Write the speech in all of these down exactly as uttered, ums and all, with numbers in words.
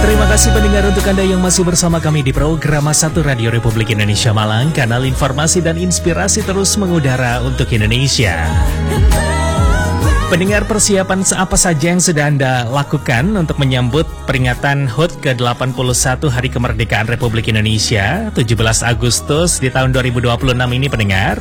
Terima kasih pendengar untuk Anda yang masih bersama kami di program satu Radio Republik Indonesia Malang, kanal informasi dan inspirasi terus mengudara untuk Indonesia. Pendengar, persiapan apa saja yang sudah Anda lakukan untuk menyambut peringatan H U T ke delapan puluh satu Hari Kemerdekaan Republik Indonesia tujuh belas Agustus di tahun dua ribu dua puluh enam ini, pendengar?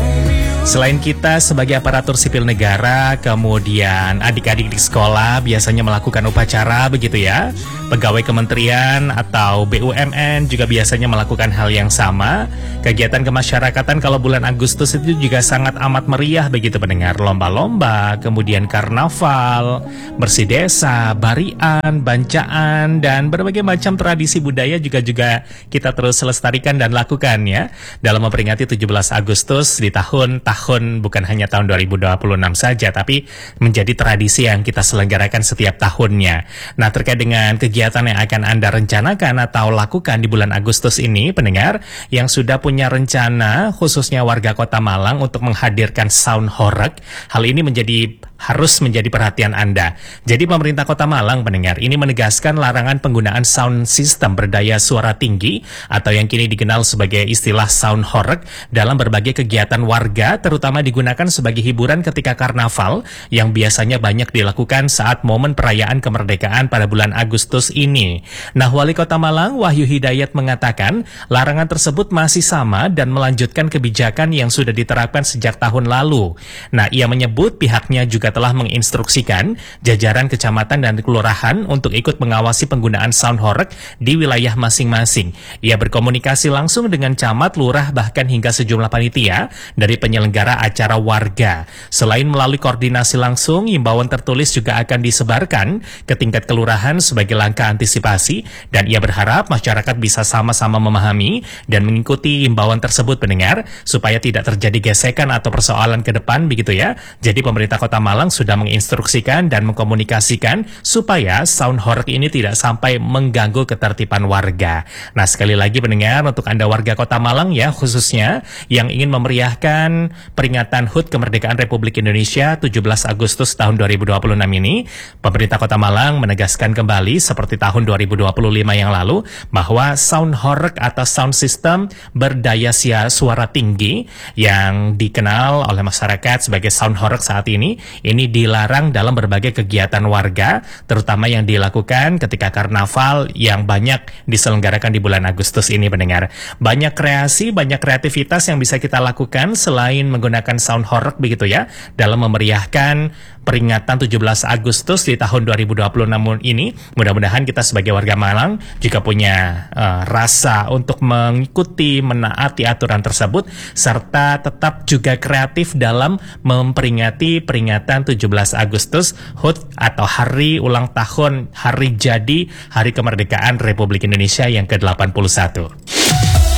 Selain kita sebagai aparatur sipil negara, kemudian adik-adik di sekolah biasanya melakukan upacara begitu ya. Pegawai kementerian atau B U M N juga biasanya melakukan hal yang sama. Kegiatan kemasyarakatan kalau bulan Agustus itu juga sangat amat meriah begitu, pendengar. Lomba-lomba, kemudian karnaval, bersih desa, barian, bancaan, dan berbagai macam tradisi budaya juga juga kita terus lestarikan dan lakukan ya, dalam memperingati tujuh belas Agustus di tahun tahun bukan hanya tahun dua ribu dua puluh enam saja, tapi menjadi tradisi yang kita selenggarakan setiap tahunnya. Nah, terkait dengan kegiatan yang akan Anda rencanakan atau lakukan di bulan Agustus ini, pendengar, yang sudah punya rencana khususnya warga Kota Malang untuk menghadirkan sound horeg, hal ini menjadi harus menjadi perhatian Anda. Jadi pemerintah Kota Malang, pendengar, ini menegaskan larangan penggunaan sound system berdaya suara tinggi atau yang kini dikenal sebagai istilah sound horeg dalam berbagai kegiatan warga, terutama digunakan sebagai hiburan ketika karnaval yang biasanya banyak dilakukan saat momen perayaan kemerdekaan pada bulan Agustus ini. Nah, Wali Kota Malang Wahyu Hidayat mengatakan larangan tersebut masih sama dan melanjutkan kebijakan yang sudah diterapkan sejak tahun lalu. Nah, ia menyebut pihaknya juga telah menginstruksikan jajaran kecamatan dan kelurahan untuk ikut mengawasi penggunaan sound horeg di wilayah masing-masing. Ia berkomunikasi langsung dengan camat, lurah, bahkan hingga sejumlah panitia dari penyelenggara acara warga. Selain melalui koordinasi langsung, himbauan tertulis juga akan disebarkan ke tingkat kelurahan sebagai langkah antisipasi, dan ia berharap masyarakat bisa sama-sama memahami dan mengikuti himbauan tersebut, pendengar, supaya tidak terjadi gesekan atau persoalan ke depan begitu ya. Jadi pemerintah Kota Malang sudah menginstruksikan dan mengkomunikasikan supaya sound horeg ini tidak sampai mengganggu ketertiban warga. Nah, sekali lagi pendengar, untuk Anda warga Kota Malang ya, khususnya yang ingin memeriahkan peringatan H U T Kemerdekaan Republik Indonesia tujuh belas Agustus tahun dua ribu dua puluh enam ini, pemerintah Kota Malang menegaskan kembali seperti tahun dua ribu dua puluh lima yang lalu bahwa sound horeg atau sound system berdaya suara tinggi yang dikenal oleh masyarakat sebagai sound horeg saat ini ini dilarang dalam berbagai kegiatan warga, terutama yang dilakukan ketika karnaval yang banyak diselenggarakan di bulan Agustus ini, pendengar. Banyak kreasi, banyak kreativitas yang bisa kita lakukan selain menggunakan sound horeg begitu ya, dalam memeriahkan peringatan tujuh belas Agustus di tahun dua ribu dua puluh enam ini. Mudah-mudahan kita sebagai warga Malang juga punya uh, rasa untuk mengikuti, menaati aturan tersebut, serta tetap juga kreatif dalam memperingati peringatan tujuh belas Agustus H U T atau Hari Ulang Tahun Hari Jadi Hari Kemerdekaan Republik Indonesia yang ke delapan puluh satu.